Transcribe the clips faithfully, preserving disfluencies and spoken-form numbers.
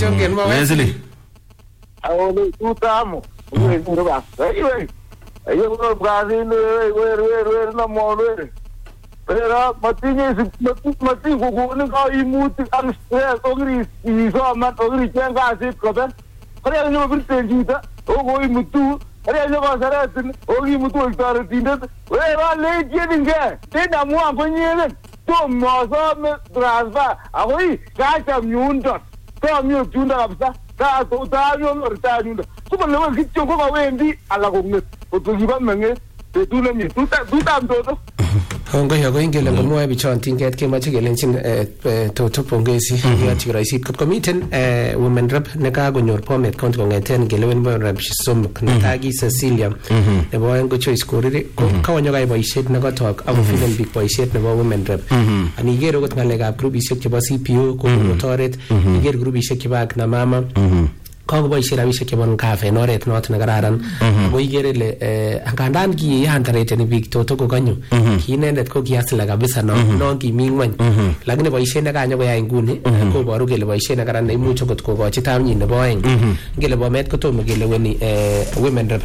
Jongen mo Wesley. Awo tutamo. We ndo ba. Hey, ayo ko Brazil we we we na mo we. Pero matinye mati mati ko ni ka imuti ang stress ogri iso mat ogri chenga sit ko ben. Kaya nyo birtenjita. Ogo imutu. Kaya nyo ba saratin ogi mutu iktar tindat. We ba le jedinge. Tena mo amponye to mo so me transfer. Agoi ka tam yunda. To mi yunda kabisa. Ka to ta yo no ta yunda. Kuma lewa kitcho ko ba wendi ala ko nget. Ko to giba menge. Te tu le mi tu ta tu ta ndo. Hongo yo ingele ngomoe bichon tinget kemache kelenchin to to pongezi ya tigraisit kot komiten women rep ne ka gonyor pomet kont kongeten gelewen bo rep som knatagi Cecilia ne bo en go choice korire ka wonyo ga boishet ne go talk abu film big boishet ne bo women rep ani gero got ngale ga group isek chebo C P O ko motoret iger group isek chebo na mama ko boishet abisek chebo kafe noret not ne kararan go igere le angandan ki yantarete ni big to to ko ganyo kinendet ko kiasla kabisa no no ki mingwan lakini boishet ne kanyo ko ya nguni ko boru gele boishet ne karan ne imucho kot ko gochi tamnyin ne boen gele bo met ko to mo gele weni women rep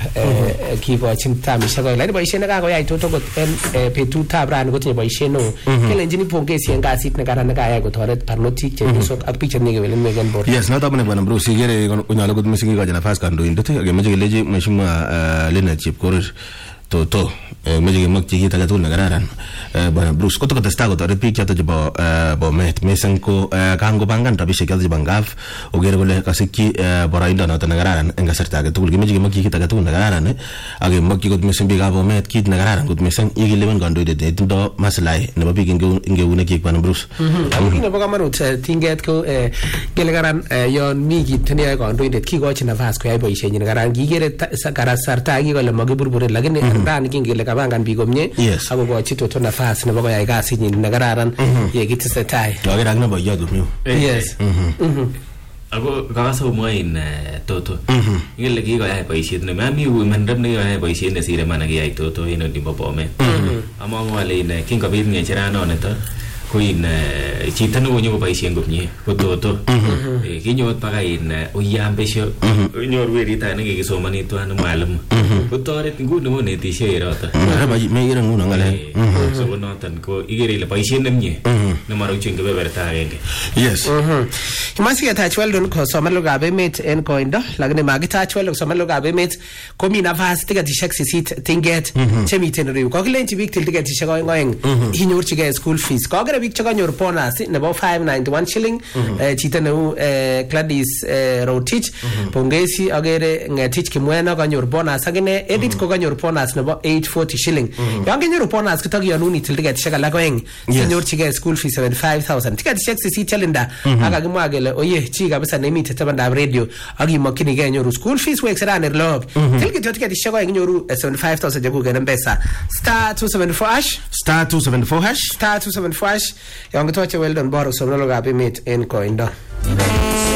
ki gochin tamisha ko lakini boishet ne ka ko ya to to ko en petu tabran ko tinye boishet no gele njini pongesi en gasit ne karan ne kaya ko toret parnotik che so ak picture ne gele megen bor yes na tabune bwana bro sigere kunyalo ko misingi ka jana fast kando indote age meje leje mheshimiwa Leonard Chepkorir to to meje makchi kita gatul na gararan bwana Bruce koto kata stago to repeat chato jabo bo met mesen ko kango bangan tabi shekal jibang gaf ogere gole kasiki bora inda na gararan enga serta ga tukul meje makchi kita gatul na gararan age makchi kot mesen biga bo met kit na gararan kot mesen yigi lewen gando de de do maslai ne babi nge nge una ki bwana Bruce amki ne boga manut tinget ko gele garan yon mi kit ne ga gando de ki go china fast ko ay boy shenyin garan gigere sakara sarta gi gole magi burbure lakini ndani kingele kabangan bi komye ako go chito to nafas ne bogo ya gasi nyin na gararan ye gitse tai yo ga na boyo do mi yes ako kasa mo in toto ngele gi go ya boishet ne mami women rep ne ya boishet ne sire mana gi ay toto ino di bobome ama wale ne kinga bi ne cherano ne to kuin chito no nyo boishen gomye ko toto kinyo paga in uyambesho nyor werita ne gi somani to an malum ko toret ngune mo ne tishe irata ara ba me ira nguna ngale so notan ko igere le boishen nemye ne maro chinga beberta agenge yes kimasi attach well don ko somalo gabe met en koindo lakini magi touch well somalo gabe met ko mi nafas tiga tishek sisit tinget chemi tenri ko kilenchi big til tiga tishek ngoeng hinyor chige school fees ko bik chakanyor bonus nebo five ninety-one shilling chita neu Gladys Rotich pongesi agere ngetich kimwena kanyor bonus agine edit ko kanyor bonus nebo eight forty shilling yangenyor bonus kitagiyonuni tildiga tishaka lagoeng sinyor chige school fees seventy-five thousand tika tishek sisi chalinda akagimwa gele oye chi kabisa nemi tetabanda radio agimokini ge nyoru school fees week serane log tilgi totika tishaka nyoru seventy-five thousand jagu gene mbesa star two seventy-four hash star two seventy-four hash star two seventy-four hash yang toche well done baro somno gabe met en koindo